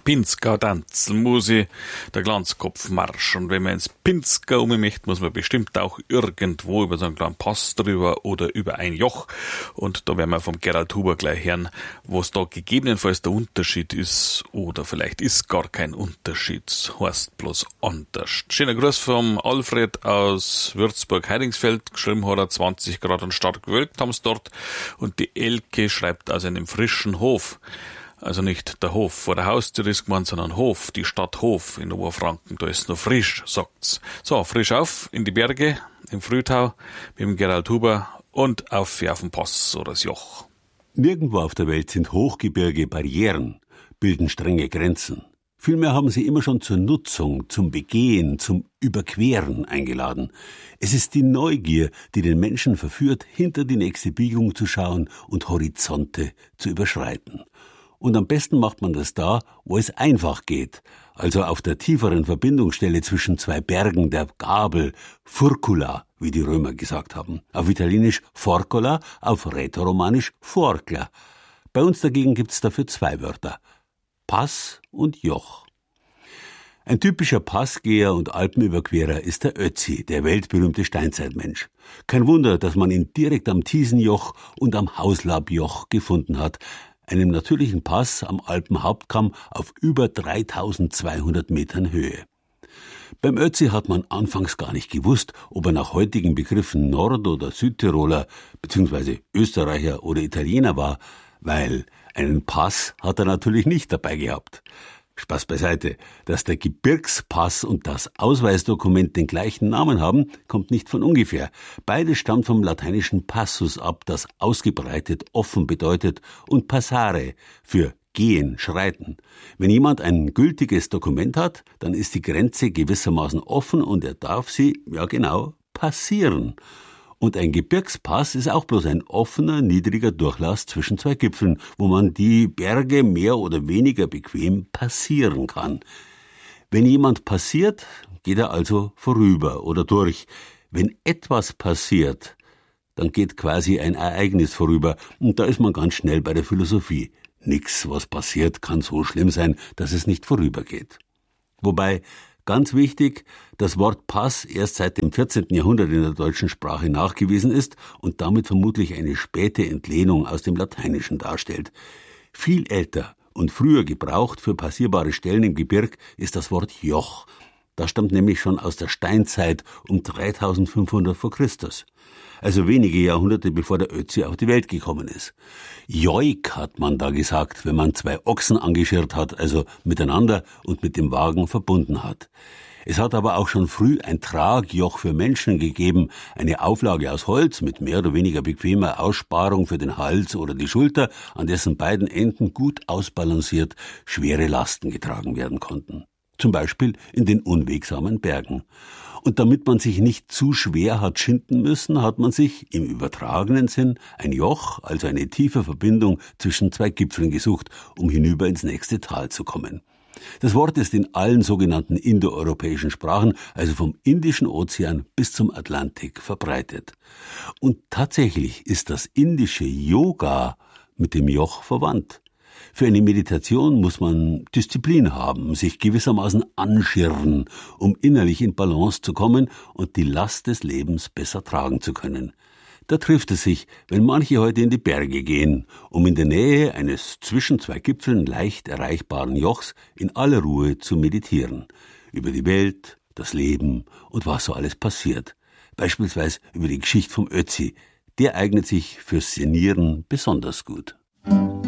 Pinzgau tanzen muss ich, der Glanzkopfmarsch. Und wenn man ins Pinzgau möchte, muss man bestimmt auch irgendwo über so einen kleinen Pass drüber oder über ein Joch. Und da werden wir vom Gerald Huber gleich hören, was da gegebenenfalls der Unterschied ist. Oder vielleicht ist gar kein Unterschied, es heißt bloß anders. Schöner Gruß vom Alfred aus Würzburg-Heidingsfeld. Geschrieben hat er 20 Grad und stark gewölkt haben sie dort. Und die Elke schreibt aus einem frischen Hof. Also nicht der Hof vor der Haustür ist gemeint, sondern Hof, die Stadt Hof in Oberfranken. Da ist noch frisch, sagt's. So, frisch auf in die Berge, im Frühtau, mit dem Gerald Huber und auf den Pass oder das Joch. Nirgendwo auf der Welt sind Hochgebirge Barrieren, bilden strenge Grenzen. Vielmehr haben sie immer schon zur Nutzung, zum Begehen, zum Überqueren eingeladen. Es ist die Neugier, die den Menschen verführt, hinter die nächste Biegung zu schauen und Horizonte zu überschreiten. Und am besten macht man das da, wo es einfach geht, also auf der tieferen Verbindungsstelle zwischen zwei Bergen, der Gabel, Furcula, wie die Römer gesagt haben. Auf Italienisch Forcola, auf Rätoromanisch Forcla. Bei uns dagegen gibt's dafür zwei Wörter: Pass und Joch. Ein typischer Passgeher und Alpenüberquerer ist der Ötzi, der weltberühmte Steinzeitmensch. Kein Wunder, dass man ihn direkt am Thiesenjoch und am Hauslabjoch gefunden hat, einem natürlichen Pass am Alpenhauptkamm auf über 3200 Metern Höhe. Beim Ötzi hat man anfangs gar nicht gewusst, ob er nach heutigen Begriffen Nord- oder Südtiroler bzw. Österreicher oder Italiener war, weil einen Pass hat er natürlich nicht dabei gehabt. Spaß beiseite, dass der Gebirgspass und das Ausweisdokument den gleichen Namen haben, kommt nicht von ungefähr. Beides stammt vom lateinischen passus ab, das ausgebreitet, offen bedeutet, und passare für gehen, schreiten. Wenn jemand ein gültiges Dokument hat, dann ist die Grenze gewissermaßen offen und er darf sie, ja genau, passieren. Und ein Gebirgspass ist auch bloß ein offener, niedriger Durchlass zwischen zwei Gipfeln, wo man die Berge mehr oder weniger bequem passieren kann. Wenn jemand passiert, geht er also vorüber oder durch. Wenn etwas passiert, dann geht quasi ein Ereignis vorüber. Und da ist man ganz schnell bei der Philosophie. Nix, was passiert, kann so schlimm sein, dass es nicht vorübergeht. Wobei, ganz wichtig, das Wort Pass erst seit dem 14. Jahrhundert in der deutschen Sprache nachgewiesen ist und damit vermutlich eine späte Entlehnung aus dem Lateinischen darstellt. Viel älter und früher gebraucht für passierbare Stellen im Gebirg ist das Wort Joch. Das stammt nämlich schon aus der Steinzeit um 3500 vor Christus. Also wenige Jahrhunderte bevor der Ötzi auf die Welt gekommen ist. Joik hat man da gesagt, wenn man zwei Ochsen angeschirrt hat, also miteinander und mit dem Wagen verbunden hat. Es hat aber auch schon früh ein Tragjoch für Menschen gegeben, eine Auflage aus Holz mit mehr oder weniger bequemer Aussparung für den Hals oder die Schulter, an dessen beiden Enden gut ausbalanciert schwere Lasten getragen werden konnten. Zum Beispiel in den unwegsamen Bergen. Und damit man sich nicht zu schwer hat schinden müssen, hat man sich im übertragenen Sinn ein Joch, also eine tiefe Verbindung zwischen zwei Gipfeln gesucht, um hinüber ins nächste Tal zu kommen. Das Wort ist in allen sogenannten indoeuropäischen Sprachen, also vom Indischen Ozean bis zum Atlantik, verbreitet. Und tatsächlich ist das indische Yoga mit dem Joch verwandt. Für eine Meditation muss man Disziplin haben, sich gewissermaßen anschirren, um innerlich in Balance zu kommen und die Last des Lebens besser tragen zu können. Da trifft es sich, wenn manche heute in die Berge gehen, um in der Nähe eines zwischen zwei Gipfeln leicht erreichbaren Jochs in aller Ruhe zu meditieren. Über die Welt, das Leben und was so alles passiert. Beispielsweise über die Geschichte vom Ötzi. Der eignet sich fürs Sinnieren besonders gut.